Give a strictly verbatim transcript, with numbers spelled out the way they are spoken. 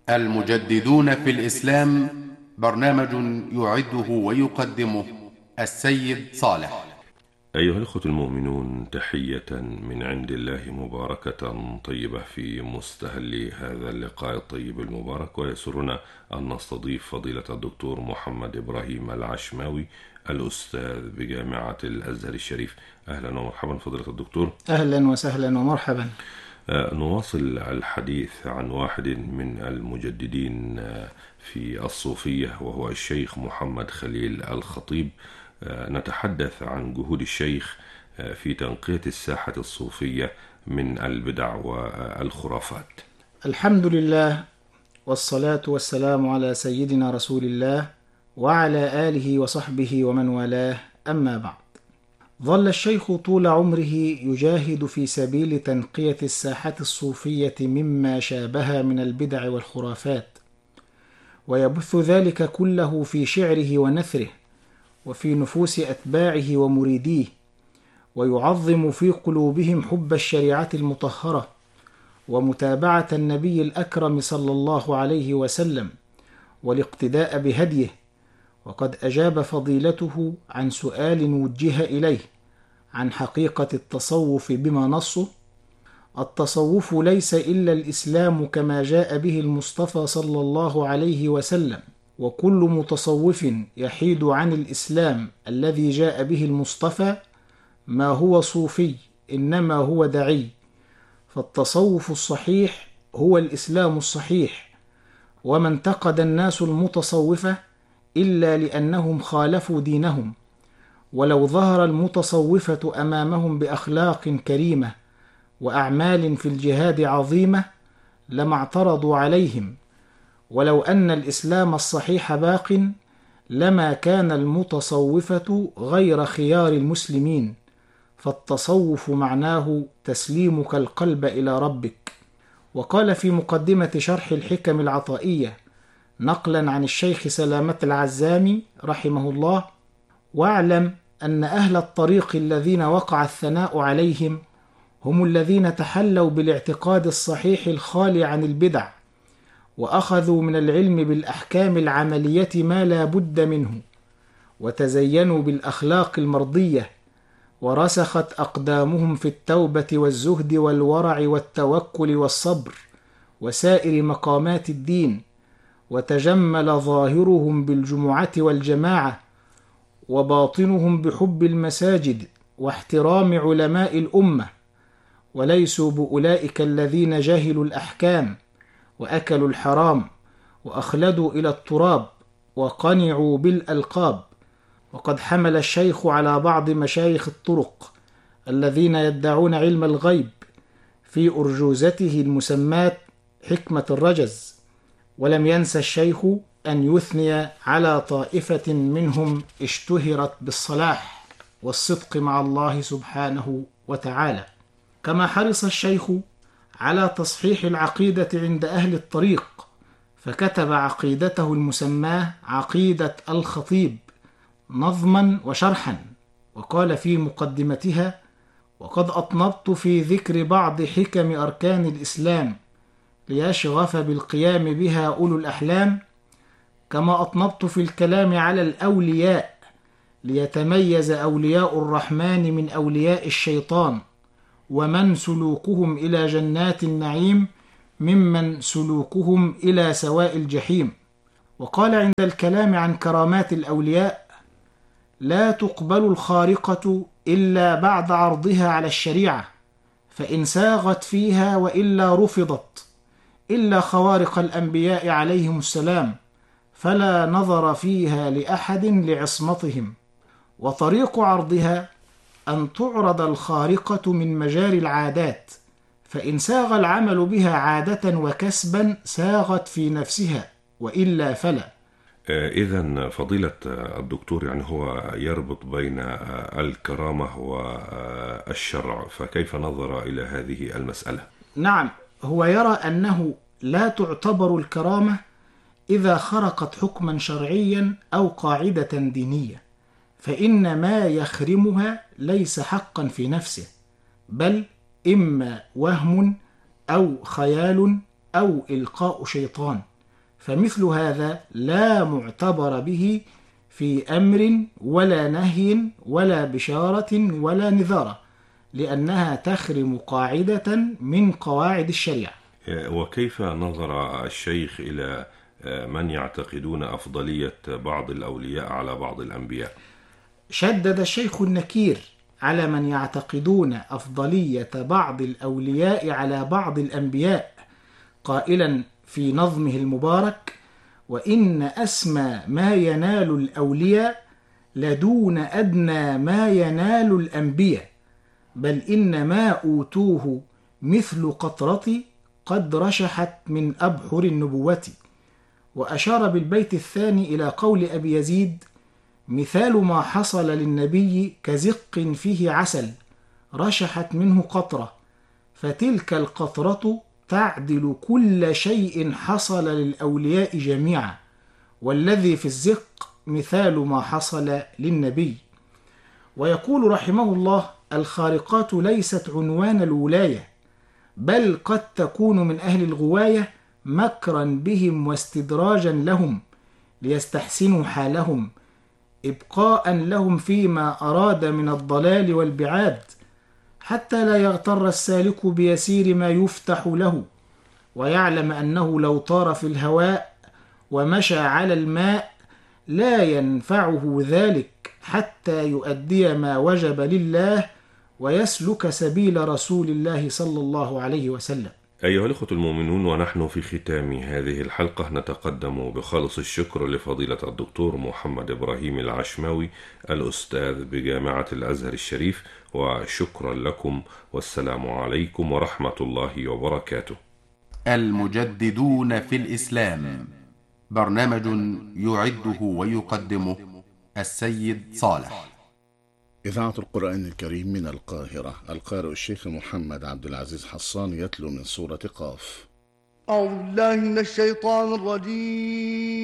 المجددون في الإسلام، برنامج يعده ويقدمه السيد صالح. أيها الأخوة المؤمنون، تحية من عند الله مباركة طيبة في مستهل هذا اللقاء الطيب المبارك، ويسرنا أن نستضيف فضيلة الدكتور محمد إبراهيم العشماوي الأستاذ بجامعة الأزهر الشريف. أهلا ومرحبا فضيلة الدكتور. أهلا وسهلا ومرحبا. نواصل الحديث عن واحد من المجددين في الصوفية، وهو الشيخ محمد خليل الخطيب. نتحدث عن جهود الشيخ في تنقية الساحة الصوفية من البدع والخرافات. الحمد لله، والصلاة والسلام على سيدنا رسول الله وعلى آله وصحبه ومن والاه، أما بعد. ظل الشيخ طول عمره يجاهد في سبيل تنقية الساحة الصوفية مما شابه من البدع والخرافات، ويبث ذلك كله في شعره ونثره وفي نفوس أتباعه ومريديه، ويعظم في قلوبهم حب الشريعة المطهرة ومتابعة النبي الأكرم صلى الله عليه وسلم والاقتداء بهديه. وقد أجاب فضيلته عن سؤال وجه إليه عن حقيقة التصوف بما نصه: التصوف ليس إلا الإسلام كما جاء به المصطفى صلى الله عليه وسلم، وكل متصوف يحيد عن الإسلام الذي جاء به المصطفى ما هو صوفي، إنما هو دعي. فالتصوف الصحيح هو الإسلام الصحيح، وما انتقد الناس المتصوفة إلا لأنهم خالفوا دينهم، ولو ظهر المتصوفة أمامهم بأخلاق كريمة وأعمال في الجهاد عظيمة لما اعترضوا عليهم، ولو أن الإسلام الصحيح باق لما كان المتصوفة غير خيار المسلمين. فالتصوف معناه تسليمك القلب إلى ربك. وقال في مقدمة شرح الحكم العطائية نقلا عن الشيخ سلامة العزامي رحمه الله: واعلم أن أهل الطريق الذين وقع الثناء عليهم هم الذين تحلوا بالاعتقاد الصحيح الخالي عن البدع، وأخذوا من العلم بالأحكام العملية ما لا بد منه، وتزينوا بالأخلاق المرضية، ورسخت أقدامهم في التوبة والزهد والورع والتوكل والصبر وسائر مقامات الدين، وتجمل ظاهرهم بالجمعة والجماعة، وباطنهم بحب المساجد واحترام علماء الأمة، وليسوا بأولئك الذين جهلوا الأحكام وأكلوا الحرام وأخلدوا إلى التراب وقنعوا بالألقاب. وقد حمل الشيخ على بعض مشايخ الطرق الذين يدعون علم الغيب في أرجوزته المسماة حكمة الرجز، ولم ينسى الشيخ أن يثني على طائفة منهم اشتهرت بالصلاح والصدق مع الله سبحانه وتعالى. كما حرص الشيخ على تصحيح العقيدة عند أهل الطريق، فكتب عقيدته المسماة عقيدة الخطيب نظما وشرحا، وقال في مقدمتها: وقد أطنبت في ذكر بعض حكم أركان الإسلام ليشغف بالقيام بها أولو الأحلام، كما أطنبت في الكلام على الأولياء ليتميز أولياء الرحمن من أولياء الشيطان، ومن سلوكهم إلى جنات النعيم ممن سلوكهم إلى سواء الجحيم. وقال عند الكلام عن كرامات الأولياء: لا تقبل الخارقة إلا بعد عرضها على الشريعة، فإن ساغت فيها وإلا رفضت، إلا خوارق الأنبياء عليهم السلام، فلا نظر فيها لأحد لعصمتهم. وطريق عرضها أن تعرض الخارقة من مجاري العادات، فإن ساغ العمل بها عادة وكسبا ساغت في نفسها، وإلا فلا. إذن فضيلة الدكتور، يعني هو يربط بين الكرامة والشرع، فكيف نظر إلى هذه المسألة؟ نعم، هو يرى أنه لا تعتبر الكرامة إذا خرقت حكما شرعيا أو قاعدة دينية، فإن ما يخرمها ليس حقا في نفسه، بل إما وهم أو خيال أو إلقاء شيطان، فمثل هذا لا معتبر به في أمر ولا نهي ولا بشارة ولا نذارة، لأنها تخرم قاعدة من قواعد الشريعة. وكيف نظر الشيخ إلى من يعتقدون أفضلية بعض الأولياء على بعض الأنبياء؟ شدد الشيخ النكير على من يعتقدون أفضلية بعض الأولياء على بعض الأنبياء، قائلا في نظمه المبارك: وإن أسمى ما ينال الأولياء لدون أدنى ما ينال الأنبياء، بل إن ما أوتوه مثل قطرة قد رشحت من أبحر النبوة. وأشار بالبيت الثاني إلى قول أبي يزيد: مثال ما حصل للنبي كزق فيه عسل رشحت منه قطرة، فتلك القطرة تعدل كل شيء حصل للأولياء جميعا، والذي في الزق مثال ما حصل للنبي. ويقول رحمه الله: الخارقات ليست عنوان الولاية، بل قد تكون من أهل الغواية مكرا بهم واستدراجا لهم ليستحسنوا حالهم، إبقاء لهم فيما أراد من الضلال والبعاد، حتى لا يغتر السالك بيسير ما يفتح له، ويعلم أنه لو طار في الهواء ومشى على الماء لا ينفعه ذلك حتى يؤدي ما وجب لله ويسلك سبيل رسول الله صلى الله عليه وسلم. أيها الأخوة المؤمنون، ونحن في ختام هذه الحلقة نتقدم بخالص الشكر لفضيلة الدكتور محمد إبراهيم العشماوي الأستاذ بجامعة الأزهر الشريف، وشكرا لكم، والسلام عليكم ورحمة الله وبركاته. المجددون في الإسلام، برنامج يعده ويقدمه السيد صالح. إذاعة القرآن الكريم من القاهرة، القارئ الشيخ محمد عبد العزيز حصان يتلو من سورة قاف. أعوذ بالله من الشيطان الرجيم.